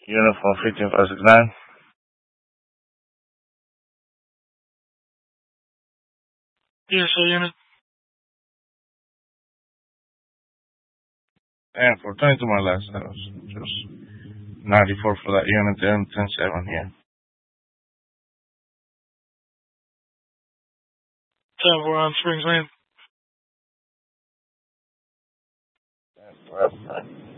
Uniform 15569. Yes, sir, unit. And for 22 more less, that was just 94 for that unit and 10-7 here. 10-4 on Springs Lane. Forever.